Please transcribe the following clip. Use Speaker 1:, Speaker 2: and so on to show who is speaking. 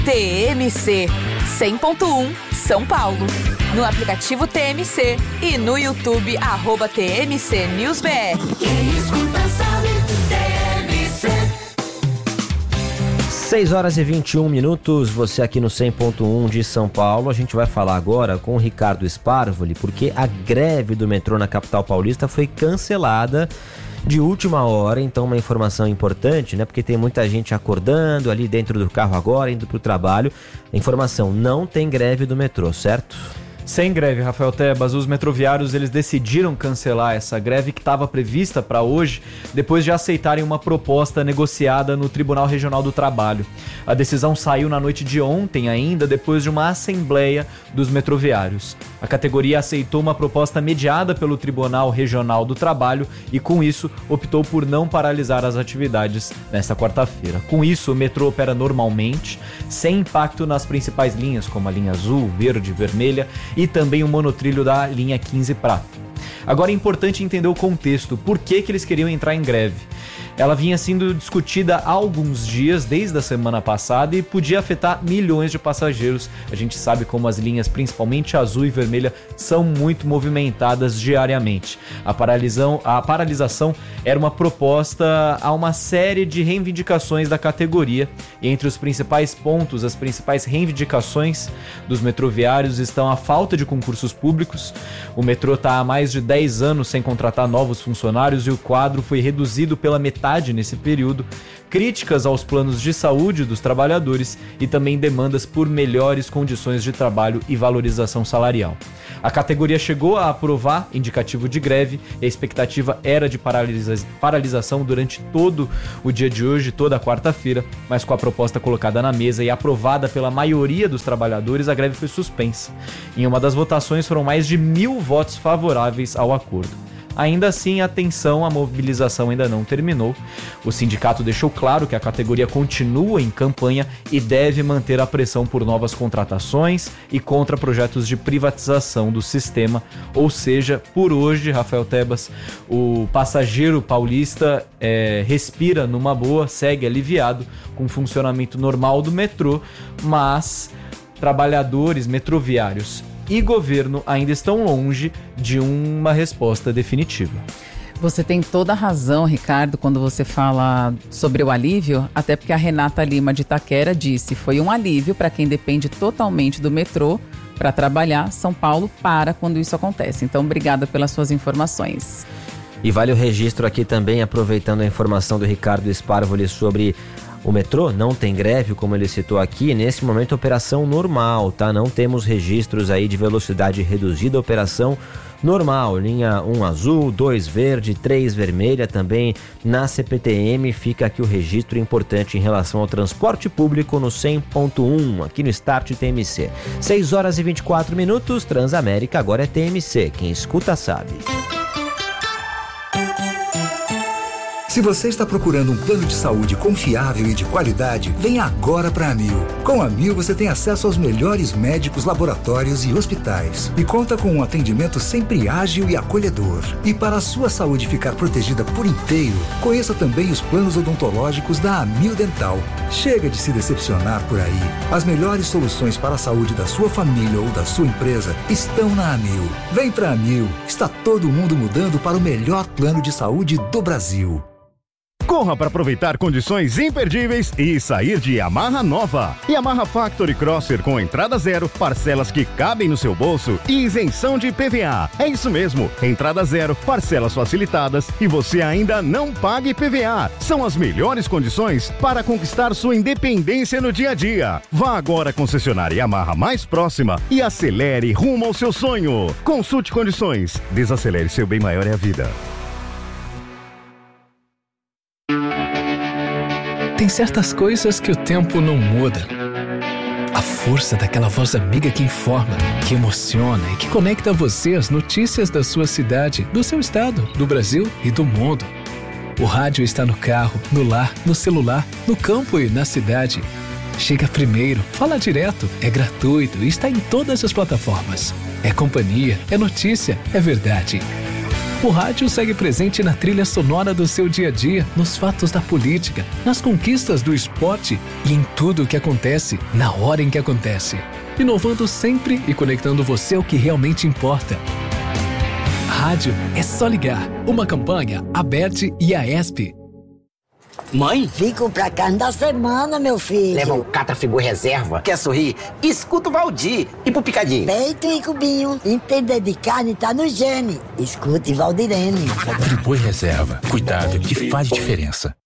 Speaker 1: TMC 100.1 São Paulo. No aplicativo TMC e no YouTube @TMC News BR.
Speaker 2: Quem escuta sabe, TMC.
Speaker 3: 6h21, você aqui no 100.1 de São Paulo. A gente vai falar agora com o Ricardo Sparvoli, porque a greve do metrô na capital paulista foi cancelada de última hora. Então uma informação importante, né? Porque tem muita gente acordando ali dentro do carro agora, indo para o trabalho. A informação: não tem greve do metrô, certo?
Speaker 4: Sem greve, Rafael Tebas. Os metroviários eles decidiram cancelar essa greve que estava prevista para hoje, depois de aceitarem uma proposta negociada no Tribunal Regional do Trabalho. A decisão saiu na noite de ontem ainda, depois de uma assembleia dos metroviários. A categoria aceitou uma proposta mediada pelo Tribunal Regional do Trabalho e, com isso, optou por não paralisar as atividades nesta quarta-feira. Com isso, o metrô opera normalmente, sem impacto nas principais linhas, como a linha azul, verde, vermelha e também o monotrilho da linha 15 prata. Agora é importante entender o contexto, por que eles queriam entrar em greve. Ela vinha sendo discutida há alguns dias, desde a semana passada, e podia afetar milhões de passageiros. A gente sabe como as linhas, principalmente azul e vermelha, são muito movimentadas diariamente. A paralisação era uma proposta a uma série de reivindicações da categoria, e entre os principais pontos, as principais reivindicações dos metroviários estão a falta de concursos públicos. O metrô está há mais de 10 anos sem contratar novos funcionários e o quadro foi reduzido pela metade nesse período, críticas aos planos de saúde dos trabalhadores e também demandas por melhores condições de trabalho e valorização salarial. A categoria chegou a aprovar indicativo de greve e a expectativa era de paralisação durante todo o dia de hoje, toda a quarta-feira, mas com a proposta colocada na mesa e aprovada pela maioria dos trabalhadores, a greve foi suspensa. Em uma das votações foram mais de 1.000 votos favoráveis ao acordo. Ainda assim, atenção, a mobilização ainda não terminou. O sindicato deixou claro que a categoria continua em campanha e deve manter a pressão por novas contratações e contra projetos de privatização do sistema. Ou seja, por hoje, Rafael Tebas, o passageiro paulista respira numa boa, segue aliviado com o funcionamento normal do metrô, mas trabalhadores metroviários e governo ainda estão longe de uma resposta definitiva.
Speaker 5: Você tem toda a razão, Ricardo, quando você fala sobre o alívio, até porque a Renata Lima de Itaquera disse: foi um alívio para quem depende totalmente do metrô para trabalhar. São Paulo para quando isso acontece. Então, obrigada pelas suas informações.
Speaker 3: E vale o registro aqui também, aproveitando a informação do Ricardo Sparvoli sobre o metrô, não tem greve, como ele citou aqui. Nesse momento, operação normal, tá? Não temos registros aí de velocidade reduzida, operação normal. Linha 1 azul, 2 verde, 3 vermelha. Também na CPTM fica aqui o registro importante em relação ao transporte público no 100.1, aqui no Start TMC. 6h24, Transamérica agora é TMC. Quem escuta sabe.
Speaker 6: Se você está procurando um plano de saúde confiável e de qualidade, venha agora para a Amil. Com a Amil você tem acesso aos melhores médicos, laboratórios e hospitais. E conta com um atendimento sempre ágil e acolhedor. E para a sua saúde ficar protegida por inteiro, conheça também os planos odontológicos da Amil Dental. Chega de se decepcionar por aí. As melhores soluções para a saúde da sua família ou da sua empresa estão na Amil. Vem para a Amil. Está todo mundo mudando para o melhor plano de saúde do Brasil.
Speaker 7: Corra para aproveitar condições imperdíveis e sair de Yamaha nova. Yamaha Factory Crosser com entrada zero, parcelas que cabem no seu bolso e isenção de IPVA. É isso mesmo, entrada zero, parcelas facilitadas e você ainda não paga IPVA. São as melhores condições para conquistar sua independência no dia a dia. Vá agora à concessionária Yamaha mais próxima e acelere rumo ao seu sonho. Consulte condições. Desacelere, seu bem maior é a vida.
Speaker 8: Tem certas coisas que o tempo não muda. A força daquela voz amiga que informa, que emociona e que conecta você às notícias da sua cidade, do seu estado, do Brasil e do mundo. O rádio está no carro, no lar, no celular, no campo e na cidade. Chega primeiro, fala direto, é gratuito e está em todas as plataformas. É companhia, é notícia, é verdade. O rádio segue presente na trilha sonora do seu dia a dia, nos fatos da política, nas conquistas do esporte e em tudo o que acontece, na hora em que acontece. Inovando sempre e conectando você ao que realmente importa. Rádio é só ligar. Uma campanha, ABERT e AESP.
Speaker 9: Mãe?
Speaker 10: Fico pra carne da semana, meu filho.
Speaker 9: Leva o Catafigu Reserva. Quer sorrir? Escuta o Valdir. E pro Picadinho?
Speaker 10: Peito e cubinho. Entender de carne tá no gene. Escute Valdirene.
Speaker 11: Friboi Reserva. Cuidado que faz diferença.